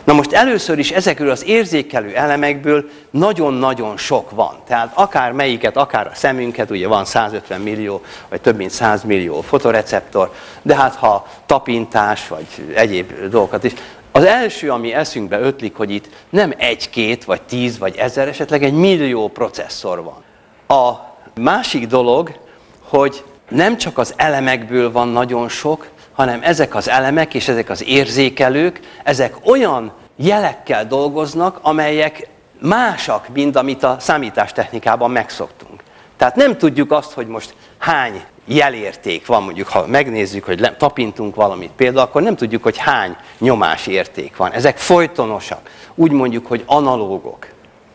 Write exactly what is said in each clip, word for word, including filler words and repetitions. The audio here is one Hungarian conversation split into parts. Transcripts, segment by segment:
Na most először is ezekről az érzékelő elemekből nagyon-nagyon sok van. Tehát akár melyiket, akár a szemünket, ugye van százötven millió, vagy több mint száz millió fotoreceptor, de hát ha tapintás, vagy egyéb dolgokat is. Az első, ami eszünkbe ötlik, hogy itt nem egy-két, vagy tíz, vagy ezer, esetleg egy millió processzor van. A másik dolog, hogy nem csak az elemekből van nagyon sok, hanem ezek az elemek és ezek az érzékelők, ezek olyan jelekkel dolgoznak, amelyek másak, mint amit a számítástechnikában megszoktunk. Tehát nem tudjuk azt, hogy most hány jelérték van, mondjuk ha megnézzük, hogy tapintunk valamit például, akkor nem tudjuk, hogy hány nyomásérték van. Ezek folytonosak, úgy mondjuk, hogy analógok.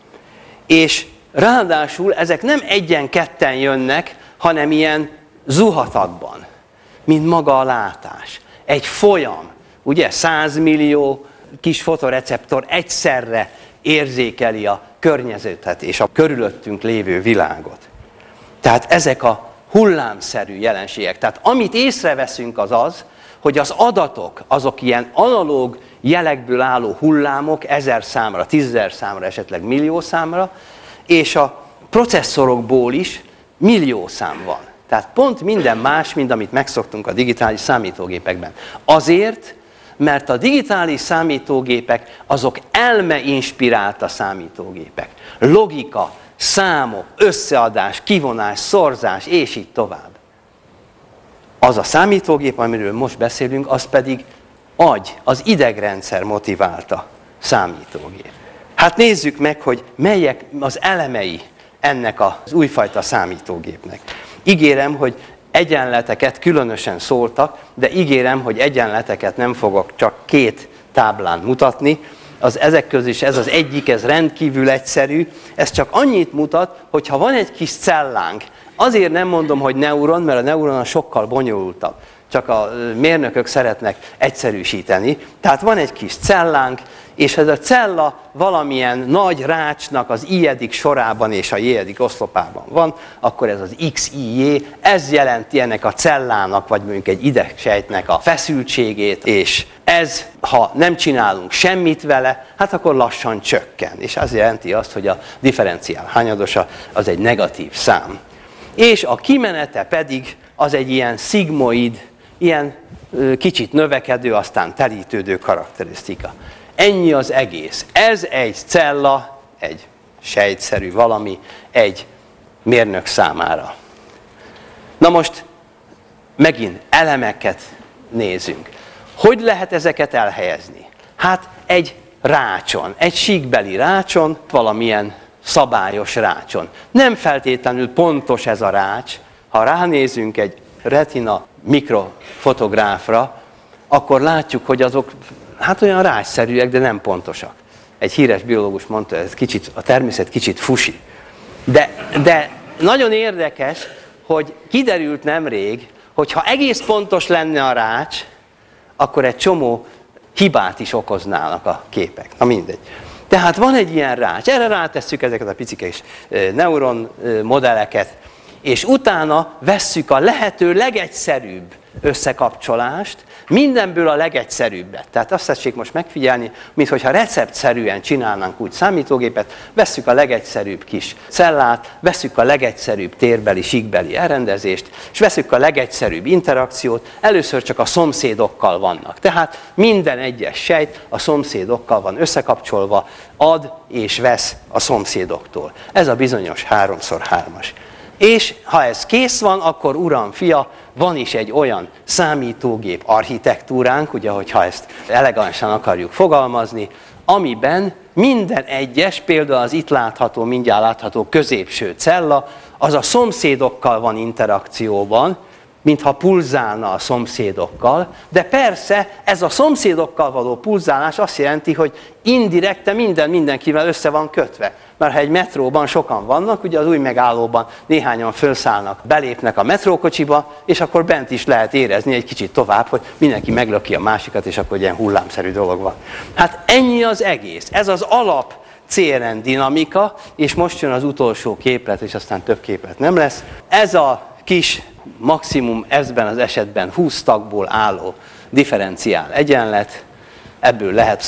És ráadásul ezek nem egyen-ketten jönnek, hanem ilyen zuhatakban, mint maga a látás. Egy folyam, ugye száz millió kis fotoreceptor egyszerre érzékeli a környezetet és a körülöttünk lévő világot. Tehát ezek a hullámszerű jelenségek. Tehát amit észreveszünk az az, hogy az adatok, azok ilyen analóg jelekből álló hullámok ezer számra, tízezer számra, esetleg millió számra, és a processzorokból is millió szám van. Tehát pont minden más, mint amit megszoktunk a digitális számítógépekben. Azért, mert a digitális számítógépek azok elme-inspirálta számítógépek. Logika, számok, összeadás, kivonás, szorzás, és így tovább. Az a számítógép, amiről most beszélünk, az pedig agy, az idegrendszer motiválta számítógép. Hát nézzük meg, hogy melyek az elemei ennek az újfajta számítógépnek. Ígérem, hogy egyenleteket különösen szóltak, de ígérem, hogy egyenleteket nem fogok csak két táblán mutatni. Az ezek közül is ez az egyik, ez rendkívül egyszerű. Ez csak annyit mutat, hogy ha van egy kis cellánk, azért nem mondom, hogy neuron, mert a neuron sokkal bonyolultabb. Csak a mérnökök szeretnek egyszerűsíteni. Tehát van egy kis cellánk, és ez a cella valamilyen nagy rácsnak az i-edik sorában és a j-edik oszlopában van, akkor ez az iksz i jé, ez jelenti ennek a cellának, vagy mondjuk egy idegsejtnek a feszültségét, és ez, ha nem csinálunk semmit vele, hát akkor lassan csökken. És az jelenti azt, hogy a differenciál hányadosa az egy negatív szám. És a kimenete pedig az egy ilyen szigmoid, ilyen kicsit növekedő, aztán telítődő karakterisztika. Ennyi az egész. Ez egy cella, egy sejtszerű valami, egy mérnök számára. Na most megint elemeket nézünk. Hogy lehet ezeket elhelyezni? Hát egy rácson, egy síkbeli rácson, valamilyen szabályos rácson. Nem feltétlenül pontos ez a rács. Ha ránézünk egy retina mikrofotográfra, akkor látjuk, hogy azok hát olyan rácsszerűek, de nem pontosak. Egy híres biológus mondta, ez kicsit, a természet kicsit fusi. De, de nagyon érdekes, hogy kiderült nemrég, hogy ha egész pontos lenne a rács, akkor egy csomó hibát is okoznának a képek. Na mindegy. Tehát van egy ilyen rács, erre rátesszük ezeket a picikés neuron modelleket, és utána vesszük a lehető legegyszerűbb összekapcsolást, mindenből a legegyszerűbbet. Tehát azt tessék most megfigyelni, mintha receptszerűen csinálnánk úgy számítógépet, vesszük a legegyszerűbb kis cellát, vesszük a legegyszerűbb térbeli, síkbeli elrendezést, és vesszük a legegyszerűbb interakciót, először csak a szomszédokkal vannak. Tehát minden egyes sejt a szomszédokkal van összekapcsolva, ad és vesz a szomszédoktól. Ez a bizonyos háromszor hármas. És ha ez kész van, akkor uram, fia, van is egy olyan számítógép architektúránk, ugye, hogyha ezt elegánsan akarjuk fogalmazni, amiben minden egyes, például az itt látható, mindjárt látható középső cella, az a szomszédokkal van interakcióban, mintha pulzálna a szomszédokkal, de persze ez a szomszédokkal való pulzálás azt jelenti, hogy indirekte minden mindenkivel össze van kötve. Mert ha egy metróban sokan vannak, ugye az új megállóban néhányan felszállnak, belépnek a metrókocsiba, és akkor bent is lehet érezni egy kicsit tovább, hogy mindenki meglöki a másikat, és akkor ilyen hullámszerű dolog van. Hát ennyi az egész. Ez az alap cé en en dinamika, és most jön az utolsó képlet, és aztán több képlet nem lesz. Ez a kis maximum ebben az esetben húsz tagból álló differenciál egyenlet, ebből lehet